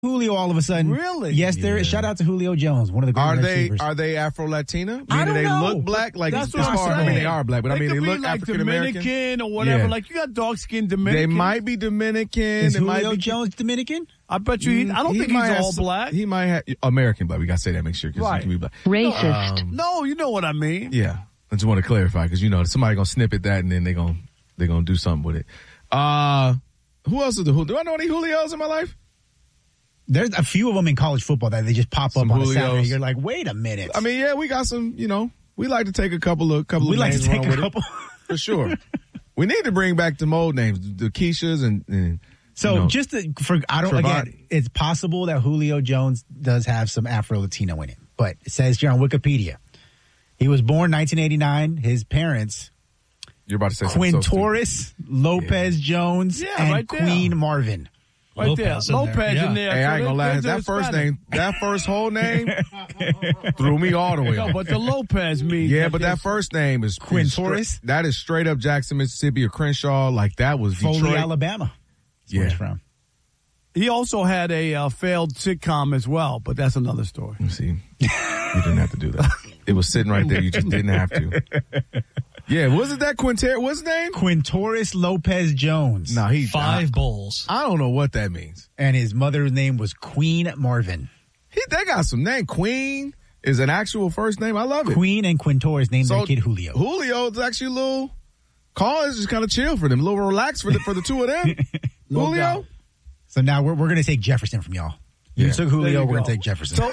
Julio all of a sudden. Really? Yes, there is. Shout out to Julio Jones, one of the great receivers. Are they Afro-Latina? I Meaning don't they know. look black? Like, That's as what I'm far, I saying. mean, they are black, but I mean, they could look be like African-American. Dominican or whatever. Yeah. Like, you got dark-skinned Dominican. They might be Dominican. Is They might Julio be Jones Dominican? I bet you. I don't think he's all black. He might have American black. We got to say that, make sure, because Right. he can be black. Racist. No, you know what I mean. Yeah. I just want to clarify, because, somebody going to snip at that, and then they're going to do something with it. Who else is the Julio? Do I know any Julios in my life? There's a few of them in college football that they just pop Some up on a Julios. Saturday. You're like, wait a minute. I mean, yeah, we got some, we like to take a couple of we like to names take around a with it. couple. For sure. We need to bring back the old names, the Keishas and So Trevon. again, it's possible that Julio Jones does have some Afro-Latino in it, but it says here on Wikipedia, he was born 1989. His parents, you're about to say something so stupid. Quintoris Lopez Jones and right there. Queen Marvin. Right Lopez there. in there. Lopez Yeah. in there. Hey, I ain't So gonna lie. they're That first Hispanic. name, that first whole name threw me all the way No, off. but the Lopez means. Yeah, but that first name is Quintoris? That is straight up Jackson, Mississippi, or Crenshaw. Like, that was Foley, Detroit. Alabama. That's where Yeah. he's from. He also had a failed sitcom as well, but that's another story. See, you didn't have to do that. It was sitting right there. You just didn't have to. Yeah, wasn't that Quinter? What's his name? Quintoris Lopez Jones. No, he 5 bowls. I don't know what that means. And his mother's name was Queen Marvin. They got some name. Queen is an actual first name. I love it. Queen and Quintoris named their So, kid Julio. Julio is actually a little. Call is just kind of chill for them, a little relaxed for the two of them. No Julio. doubt. So now we're going to take Jefferson from y'all. You Yeah. took There Julio, you we're going go. to take Jefferson.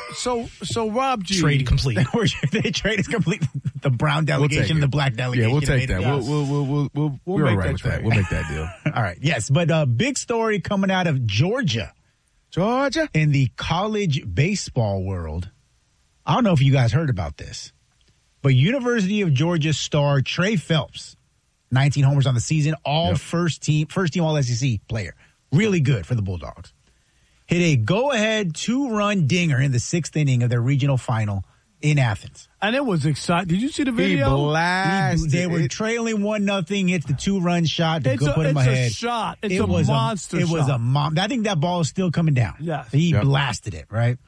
So Rob G. Trade complete. The trade is complete. The brown We'll delegation, take it. the black delegation. Yeah, we'll take made it. that. We'll we're make all right that with that. trade. We'll make that deal. All right, yes. But big story coming out of Georgia Georgia. in the college baseball world. I don't know if you guys heard about this, but University of Georgia star Trey Phelps, 19 homers on the season, first team all SEC player. Really good for the Bulldogs. Hit a go-ahead 2-run dinger in the 6th inning of their regional final in Athens. And it was exciting. Did you see the He video? blasted. They were trailing 1-0. Hits the 2-run shot to It's go put him ahead. a shot. It's It a was monster It was shot. a mom. I think that ball is still coming down. Yes. He Yep. blasted it, right?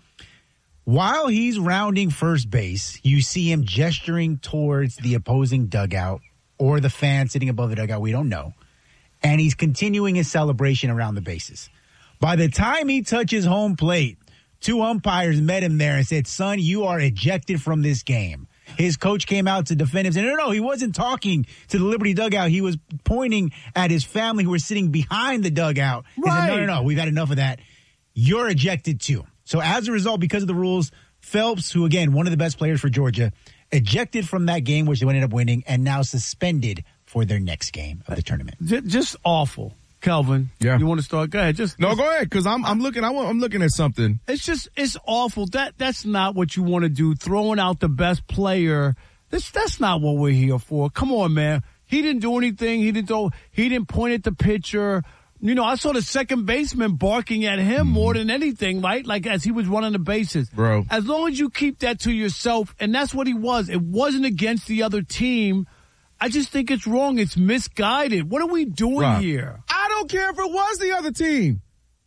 While he's rounding first base, you see him gesturing towards the opposing dugout or the fan sitting above the dugout. We don't know. And he's continuing his celebration around the bases. By the time he touches home plate, 2 umpires met him there and said, son, you are ejected from this game. His coach came out to defend him. Said, no, he wasn't talking to the Liberty dugout. He was pointing at his family who were sitting behind the dugout. He Right. said, no, we've had enough of that. You're ejected too. So as a result, because of the rules, Phelps, who again, one of the best players for Georgia, ejected from that game, which they ended up winning, and now suspended for their next game of the tournament. Just awful. Kelvin, Yeah. you want to start? Go ahead. No, go ahead, because I'm looking at something. It's awful. That's not what you want to do. Throwing out the best player. That's not what we're here for. Come on, man. He didn't do anything. He didn't point at the pitcher. I saw the second baseman barking at him more than anything, right? Like as he was running the bases. Bro. As long as you keep that to yourself, and that's what he was. It wasn't against the other team. I just think it's wrong. It's misguided. What are we doing Rob, here? I don't care if it was the other team.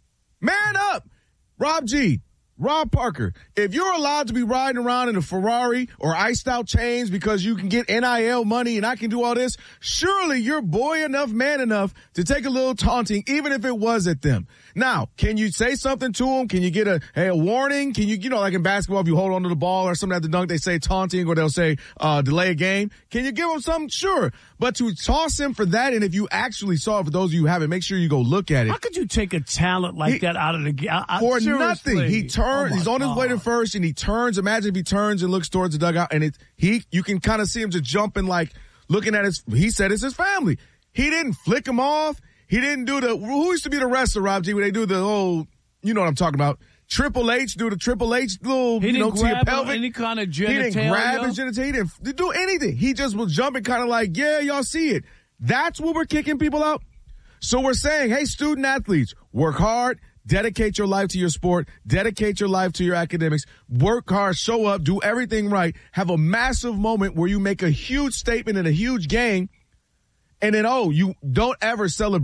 Man up. Rob G. Rob Parker. If you're allowed to be riding around in a Ferrari or iced out chains because you can get NIL money and I can do all this, surely you're boy enough, man enough to take a little taunting, even if it was at them. Now, can you say something to them? Can you get a warning? Can you like in basketball, if you hold onto the ball or something at the dunk, they say taunting or they'll say delay a game. Can you give them something? Sure. But to toss him for that, and if you actually saw it, for those of you who haven't, make sure you go look at it. How could you take a talent like that out of the game? For Seriously. nothing. He turns. Oh, my he's on his way to God. first, and he turns. Imagine if he turns and looks towards the dugout, and you can kind of see him just jumping, like looking at he said it's his family. He didn't flick him off. He didn't do who used to be the wrestler, Rob G, where they do the whole, you know what I'm talking about. Triple H, do the Triple H little, He to didn't your grab pelvic. any kind of genitalia. He didn't grab his genitalia. He didn't do anything. He just was jumping kind of like, yeah, y'all see it. That's what we're kicking people out. So we're saying, hey, student athletes, work hard, dedicate your life to your sport, dedicate your life to your academics, work hard, show up, do everything right, have a massive moment where you make a huge statement in a huge game, and then, you don't ever celebrate.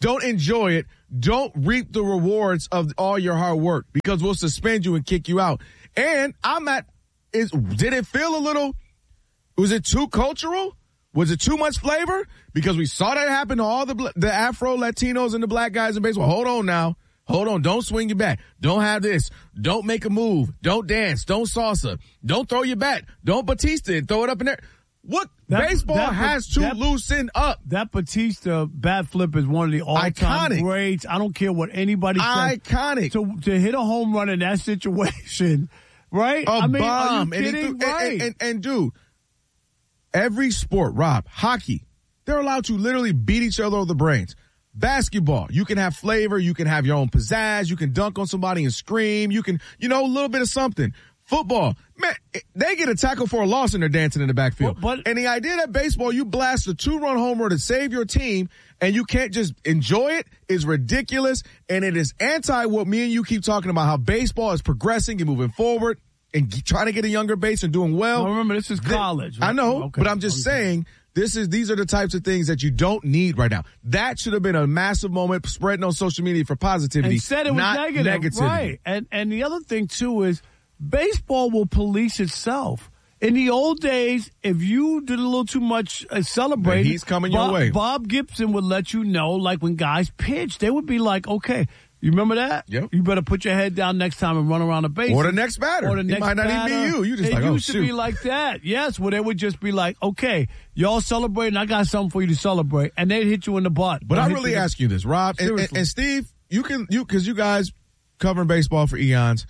don't enjoy it, don't reap the rewards of all your hard work because we'll suspend you and kick you out. And did it feel a little, was it too cultural? Was it too much flavor? Because we saw that happen to all the Afro Latinos and the black guys in baseball. Hold on now. Hold on. Don't swing your bat. Don't have this. Don't make a move. Don't dance. Don't salsa. Don't throw your bat. Don't Batista and throw it up in there. Baseball has to loosen up. That Batista bat flip is one of the all-time greats. I don't care what anybody says. Iconic. To hit a home run in that situation, right? Bomb. Are you kidding? Right. And dude, every sport, Rob, hockey, they're allowed to literally beat each other over the brains. Basketball, you can have flavor, you can have your own pizzazz, you can dunk on somebody and scream, you can, a little bit of something. Football, man, they get a tackle for a loss and they're dancing in the backfield. And the idea that baseball, you blast a 2-run homer to save your team and you can't just enjoy it is ridiculous. And it is anti what me and you keep talking about, how baseball is progressing and moving forward and trying to get a younger base and doing well. Remember, this is college. Right? I know, but I'm just saying, these are the types of things that you don't need right now. That should have been a massive moment spreading on social media for positivity. Instead, it was negative. Right. And the other thing, too, is baseball will police itself. In the old days, if you did a little too much celebrating, he's coming your way. Bob Gibson would let you know, like when guys pitch, they would be like, okay, you remember that? Yep. You better put your head down next time and run around the base. Or the next batter. Or the next might not even be you. You just it like, oh, used to be like that. Yes, where they would just be like, okay, y'all celebrating, I got something for you to celebrate. And they'd hit you in the butt. But I really ask you this, Rob, and Steve, because you guys covering baseball for eons,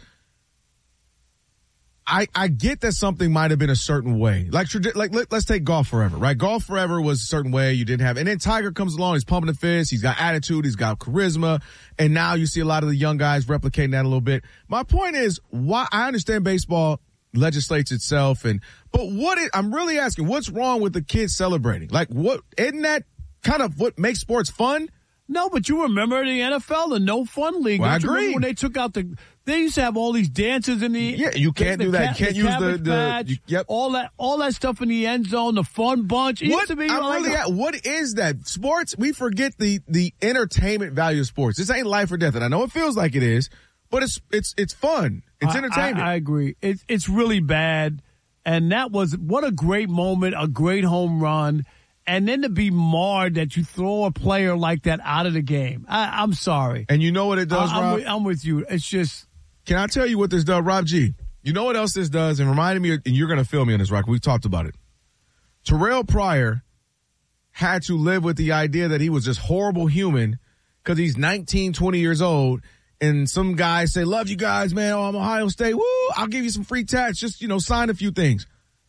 I get that something might have been a certain way. Let's take Golf Forever, right? Golf Forever was a certain way you didn't have. And then Tiger comes along, he's pumping the fist, he's got attitude, he's got charisma. And now you see a lot of the young guys replicating that a little bit. My point is, why I understand baseball legislates itself, but I'm really asking, what's wrong with the kids celebrating? Isn't that kind of what makes sports fun? No, but you remember the NFL, the no fun league. Well, I agree. When they took out they used to have all these dances in the you can't do that. You can't use the all that stuff in the end zone, the fun bunch. What is that? Sports, we forget the entertainment value of sports. This ain't life or death, and I know it feels like it is, but it's fun. It's entertainment. I agree. It's really bad, and what a great moment, a great home run. And then to be marred that you throw a player like that out of the game. I'm sorry. And you know what it does, Rob? I'm with you. It's just. Can I tell you what this does, Rob G? You know what else this does? And reminded me, and you're going to feel me on this, Rock. We've talked about it. Terrell Pryor had to live with the idea that he was this horrible human because he's 19, 20 years old. And some guys say, love you guys, man. Oh, I'm Ohio State. Woo, I'll give you some free tats. Just, sign a few things.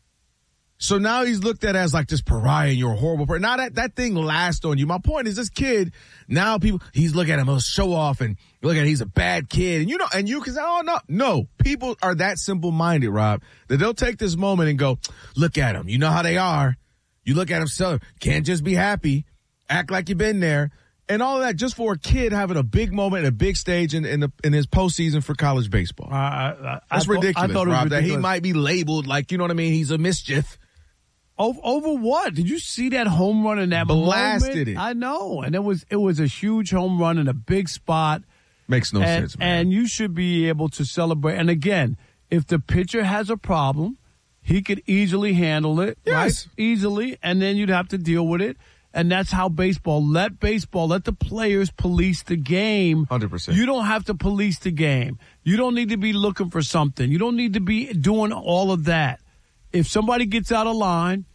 So now he's looked at as like this pariah and you're a horrible person. Now that thing lasts on you. My point is this kid, now he's looking at him, he'll show off and look at he's a bad kid. And you can say, oh, no. People are that simple-minded, Rob, that they'll take this moment and go, look at him. You know how they are. You look at him, so can't just be happy. Act like you've been there. And all of that just for a kid having a big moment, a big stage in his postseason for college baseball. That's ridiculous, Rob, that he might be labeled like, you know what I mean, he's a mischief. Over what? Did you see that home run in that Blasted moment? It. I know. And it was a huge home run in a big spot. Makes no sense, man. And you should be able to celebrate. And again, if the pitcher has a problem, he could easily handle it. Yes. Right? Easily. And then you'd have to deal with it. And that's how baseball, let the players police the game. 100%. You don't have to police the game. You don't need to be looking for something. You don't need to be doing all of that. If somebody gets out of line,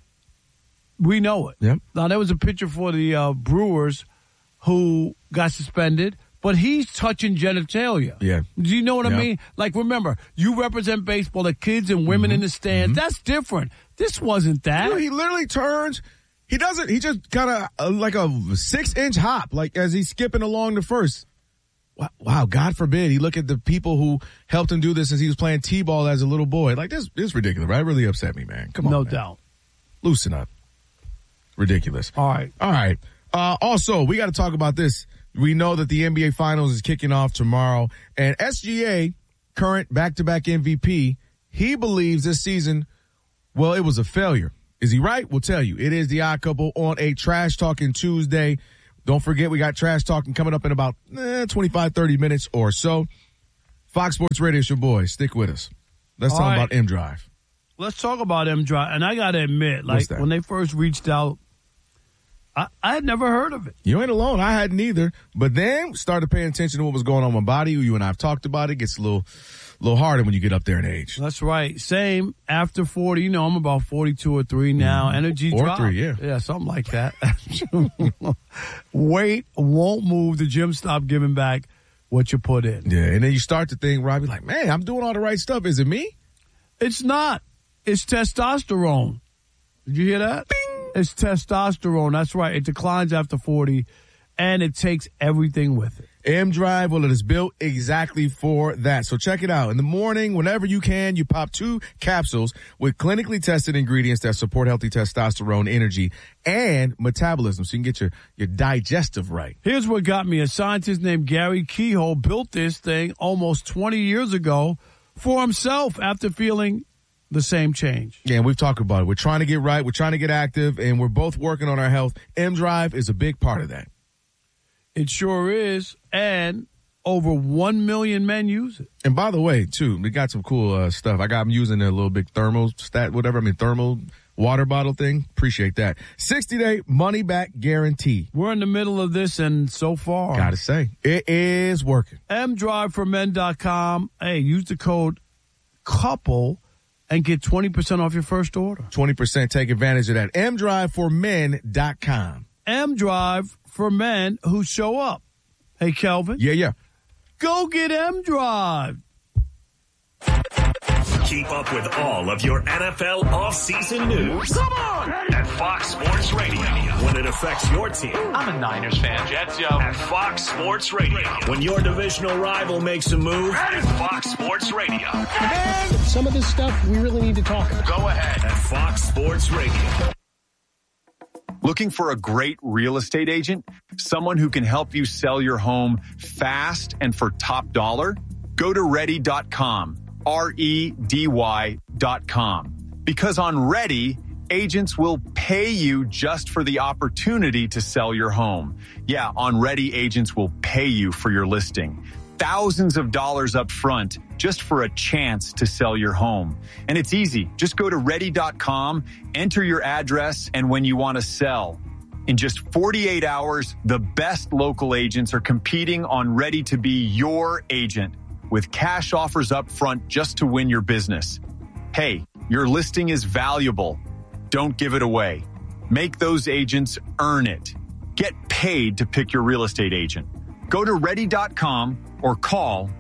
we know it. Yep. Now, there was a pitcher for the Brewers who got suspended, but he's touching genitalia. Yeah. Do you know what I mean? Like, remember, you represent baseball, the kids and women in the stands. That's different. This wasn't that. He literally turns. He just kind of like a 6-inch hop, like as he's skipping along the first. Wow, God forbid he look at the people who helped him do this since he was playing T-ball as a little boy. Like, this is ridiculous, right? It really upset me, man. Come on, no man. doubt. Loosen up. Ridiculous. All right. Also, we got to talk about this. We know that the NBA Finals is kicking off tomorrow. And SGA, current back-to-back MVP, he believes this season, well, it was a failure. Is he right? We'll tell you. It is the Odd Couple on a Trash Talking Tuesday. Don't forget, we got Trash Talking coming up in about 25, 30 minutes or so. Fox Sports Radio, it's your boy. Stick with us. Let's talk about M-Drive. Let's talk about M-Drive. And I got to admit, like, when they first reached out, I had never heard of it. You ain't alone. I hadn't either. But then started paying attention to what was going on in my body. You and I have talked about it. It gets a little harder when you get up there in age. That's right. Same after 40. You know, I'm about 42 or 3 now. Energy drop. Or 3, yeah. Yeah, something like that. Weight won't move. The gym stopped giving back what you put in. Yeah, and then you start to think, Robbie, like, man, I'm doing all the right stuff. Is it me? It's not. It's testosterone. Did you hear that? Bing! It's testosterone. That's right. It declines after 40, and it takes everything with it. M-Drive, well, it is built exactly for that. So check it out. In the morning, whenever you can, you pop 2 capsules with clinically tested ingredients that support healthy testosterone, energy, and metabolism, so you can get your digestive right. Here's what got me. A scientist named Gary Kehoe built this thing almost 20 years ago for himself after feeling the same change. Yeah, and we've talked about it. We're trying to get right. We're trying to get active, and we're both working on our health. M-Drive is a big part of that. It sure is, and over 1 million men use it. And by the way, too, we got some cool stuff. I'm using a little big thermal water bottle thing. Appreciate that. 60-day money-back guarantee. We're in the middle of this, and so far, gotta say, it is working. MDriveForMen.com. Hey, use the code COUPLE and get 20% off your first order. 20%. Take advantage of that. MDriveForMen.com. M-Drive for men who show up. Hey, Kelvin. Yeah. Go get M-Drive. Keep up with all of your NFL offseason news. Come on! At Fox Sports Radio. When it affects your team. I'm a Niners fan. Jets, yo. At Fox Sports Radio. When your divisional rival makes a move. At Fox Sports Radio. Man, some of this stuff we really need to talk about. Go ahead. At Fox Sports Radio. Looking for a great real estate agent? Someone who can help you sell your home fast and for top dollar? Go to Ready.com. REDY.com. Because on Ready, agents will pay you just for the opportunity to sell your home. Yeah, on Ready, agents will pay you for your listing. Thousands of dollars up front just for a chance to sell your home. And it's easy. Just go to Ready.com, enter your address, and when you want to sell. In just 48 hours, the best local agents are competing on Ready to be your agent with cash offers up front just to win your business. Hey, your listing is valuable. Don't give it away. Make those agents earn it. Get paid to pick your real estate agent. Go to Ready.com or call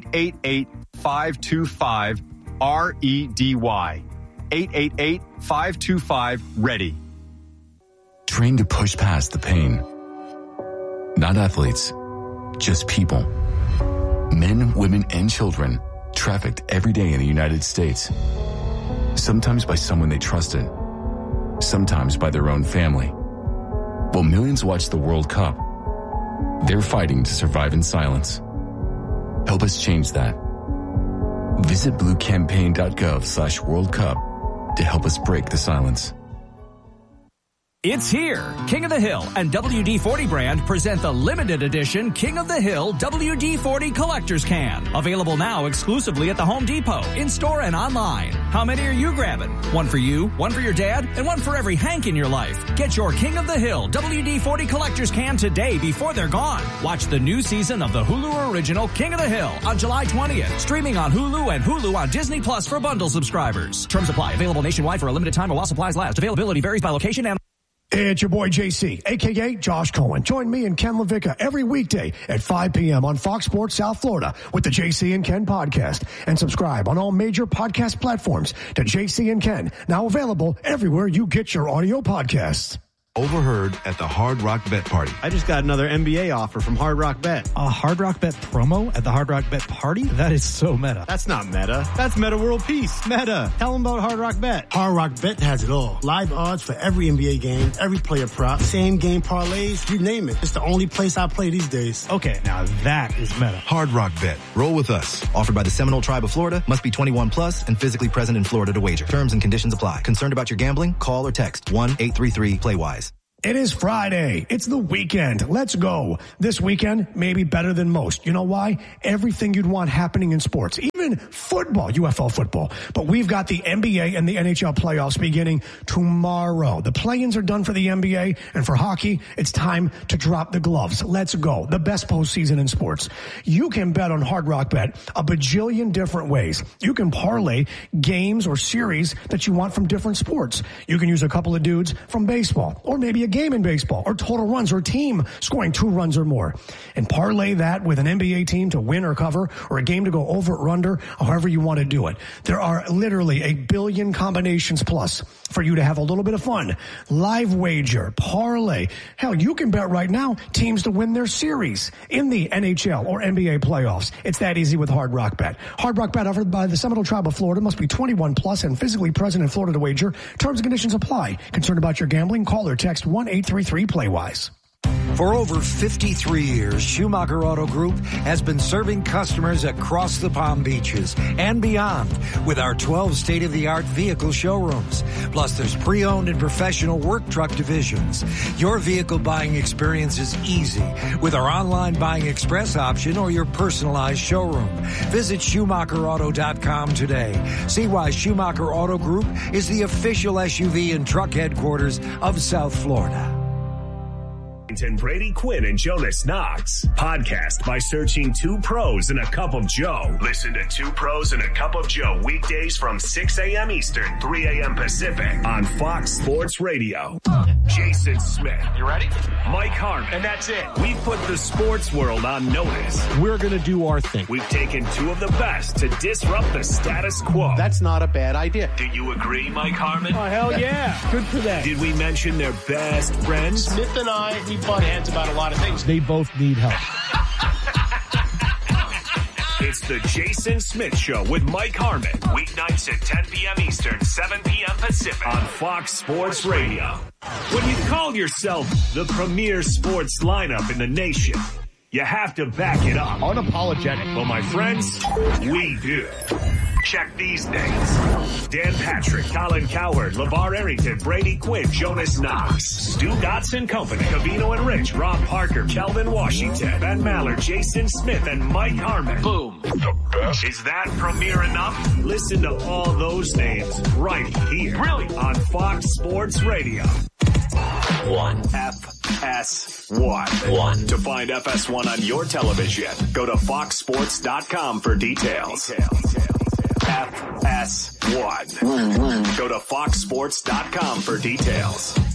888-525-REDY. 888-525-READY. Trained to push past the pain. Not athletes, just people. Men, women, and children trafficked every day in the United States. Sometimes by someone they trusted. Sometimes by their own family. While millions watch the World Cup, they're fighting to survive in silence. Help us change that. Visit bluecampaign.gov/World Cup to help us break the silence. It's here. King of the Hill and WD-40 brand present the limited edition King of the Hill WD-40 Collector's Can. Available now exclusively at the Home Depot, in-store and online. How many are you grabbing? One for you, one for your dad, and one for every Hank in your life. Get your King of the Hill WD-40 Collector's Can today before they're gone. Watch the new season of the Hulu original King of the Hill on July 20th. Streaming on Hulu and Hulu on Disney Plus for bundle subscribers. Terms apply. Available nationwide for a limited time while supplies last. Availability varies by location and... It's your boy JC, a.k.a. Josh Cohen. Join me and Ken LaVicka every weekday at 5 p.m. on Fox Sports South Florida with the JC and Ken podcast. And subscribe on all major podcast platforms to JC and Ken, now available everywhere you get your audio podcasts. Overheard at the Hard Rock Bet Party. I just got another NBA offer from Hard Rock Bet. A Hard Rock Bet promo at the Hard Rock Bet Party? That is so meta. That's not meta. That's Meta World Peace. Meta. Tell them about Hard Rock Bet. Hard Rock Bet has it all. Live odds for every NBA game, every player prop, same game parlays, you name it. It's the only place I play these days. Okay, now that is meta. Hard Rock Bet. Roll with us. Offered by the Seminole Tribe of Florida. Must be 21 plus and physically present in Florida to wager. Terms and conditions apply. Concerned about your gambling? Call or text 1-833-PLAY-WISE. It is Friday. It's the weekend. Let's go. This weekend, maybe better than most. You know why? Everything you'd want happening in sports, even football, UFL football. But we've got the NBA and the NHL playoffs beginning tomorrow. The play-ins are done for the NBA, and for hockey, it's time to drop the gloves. Let's go. The best postseason in sports. You can bet on Hard Rock Bet a bajillion different ways. You can parlay games or series that you want from different sports. You can use a couple of dudes from baseball, or maybe a game in baseball, or total runs, or a team scoring 2 runs or more, and parlay that with an NBA team to win or cover, or a game to go over or under, however you want to do it. There are literally a billion combinations plus for you to have a little bit of fun. Live wager, parlay. Hell, you can bet right now teams to win their series in the NHL or NBA playoffs. It's that easy with Hard Rock Bet. Hard Rock Bet offered by the Seminole Tribe of Florida, must be 21 plus and physically present in Florida to wager. Terms and conditions apply. Concerned about your gambling? Call or text 1-833-PLAY-WISE. For over 53 years, Schumacher Auto Group has been serving customers across the Palm Beaches and beyond with our 12 state-of-the-art vehicle showrooms. Plus, there's pre-owned and professional work truck divisions. Your vehicle buying experience is easy with our online buying express option or your personalized showroom. Visit SchumacherAuto.com today. See why Schumacher Auto Group is the official SUV and truck headquarters of South Florida. Brady Quinn and Jonas Knox. Podcast by searching 2 Pros and a Cup of Joe. Listen to 2 Pros and a Cup of Joe weekdays from 6 a.m. Eastern, 3 a.m. Pacific on Fox Sports Radio. Jason Smith. You ready? Mike Harmon. And that's it. We put the sports world on notice. We're going to do our thing. We've taken 2 of the best to disrupt the status quo. That's not a bad idea. Do you agree, Mike Harmon? Oh, hell yeah. Good for that. Did we mention their best friends? Smith and I, we butt heads about a lot of things. They both need help. It's the Jason Smith Show with Mike Harmon. Weeknights at 10 p.m. Eastern, 7 p.m. Pacific on Fox Sports Radio. When you call yourself the premier sports lineup in the nation, you have to back it up. Unapologetic. Well, my friends, we do. Check these names. Dan Patrick, Colin Cowherd, LeVar Arrington, Brady Quinn, Jonas Knox, Stu Dotson Company, Cavino and Rich, Rob Parker, Kelvin Washington, Ben Maller, Jason Smith, and Mike Harmon. Boom. The best. Is that premiere enough? Listen to all those names right here. Really? On Fox Sports Radio. 1. FS1. To find FS1 on your television, go to foxsports.com for details. FS1. Go to foxsports.com for details.